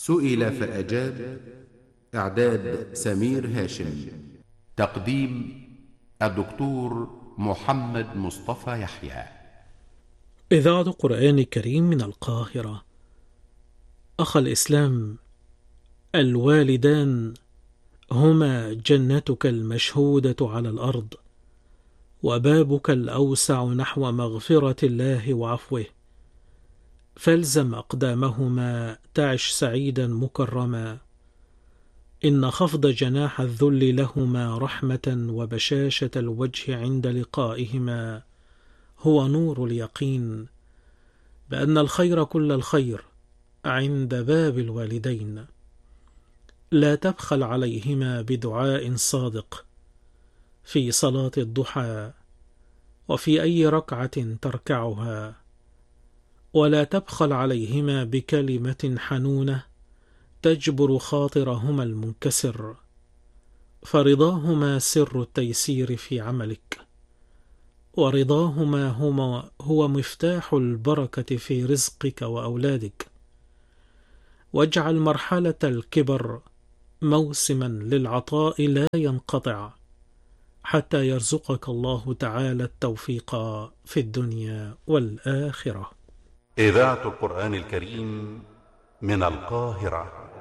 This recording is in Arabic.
سئل فأجاب. إعداد سمير هاشم. تقديم الدكتور محمد مصطفى يحيى. إذاعة قرآن كريم من القاهرة. أخ الإسلام، الوالدان هما جنتك المشهودة على الأرض، وبابك الأوسع نحو مغفرة الله وعفوه، فالزم أقدامهما تعش سعيدا مكرما. إن خفض جناح الذل لهما رحمة، وبشاشة الوجه عند لقائهما هو نور اليقين بأن الخير كل الخير عند باب الوالدين. لا تبخل عليهما بدعاء صادق في صلاة الضحى وفي أي ركعة تركعها، ولا تبخل عليهما بكلمة حنونة تجبر خاطرهما المنكسر، فرضاهما سر التيسير في عملك، ورضاهما هو مفتاح البركة في رزقك وأولادك. واجعل مرحلة الكبر موسما للعطاء لا ينقطع، حتى يرزقك الله تعالى التوفيق في الدنيا والآخرة. إذاعة القرآن الكريم من القاهرة.